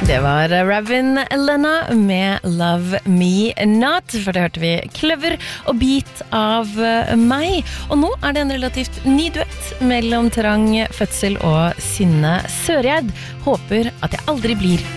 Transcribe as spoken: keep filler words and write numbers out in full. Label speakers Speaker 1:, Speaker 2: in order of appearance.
Speaker 1: Det var Ravin Elena med Love Me Not, for det hørte vi Clever og Beat av meg. Og nå er det en relativt ny duett mellom Trang Fødsel og Synne Sørgjerd. Håper at jeg aldri blir